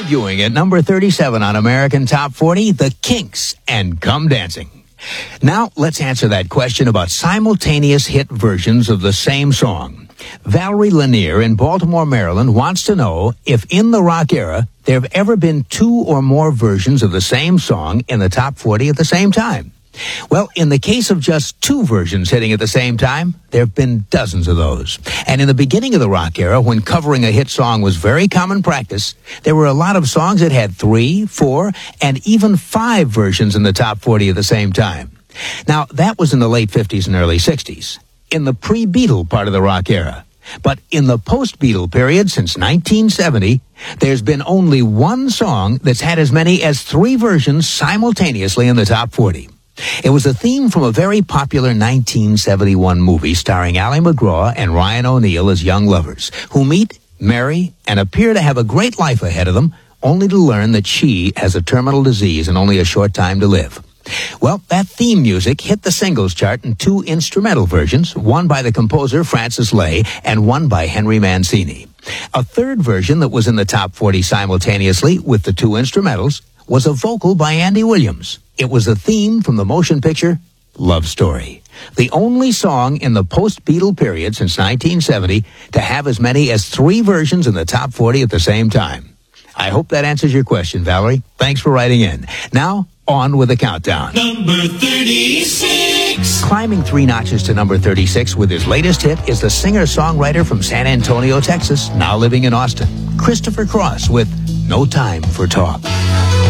Debuting at number 37 on American Top 40, The Kinks and Come Dancing. Now, let's answer that question about simultaneous hit versions of the same song. Valerie Lanier in Baltimore, Maryland wants to know if in the rock era there have ever been two or more versions of the same song in the top 40 at the same time. Well, in the case of just two versions hitting at the same time, there have been dozens of those. And in the beginning of the rock era, when covering a hit song was very common practice, there were a lot of songs that had 3, 4, and even 5 versions in the top 40 at the same time. Now, that was in the late 50s and early 60s, in the pre-Beatle part of the rock era. But in the post-Beatle period, since 1970, there's been only one song that's had as many as 3 versions simultaneously in the top 40. It was a theme from a very popular 1971 movie starring Ally McGraw and Ryan O'Neal as young lovers who meet, marry, and appear to have a great life ahead of them, only to learn that she has a terminal disease and only a short time to live. Well, that theme music hit the singles chart in 2 instrumental versions, one by the composer Francis Lay and one by Henry Mancini. A third version that was in the top 40 simultaneously with the 2 instrumentals was a vocal by Andy Williams. It was a theme from the motion picture Love Story, the only song in the post-Beatle period since 1970 to have as many as 3 versions in the top 40 at the same time. I hope that answers your question, Valerie. Thanks for writing in. Now, on with the countdown. Number 36. Climbing 3 notches to number 36 with his latest hit is the singer-songwriter from San Antonio, Texas, now living in Austin, Christopher Cross with No Time for Talk.